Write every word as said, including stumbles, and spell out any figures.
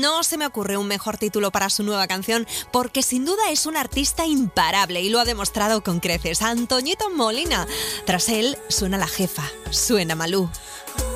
no se me ocurre un mejor título para su nueva canción porque sin duda es un artista imparable y lo ha demostrado con creces. Antoñito Molina. Tras él suena La Jefa, suena Malú.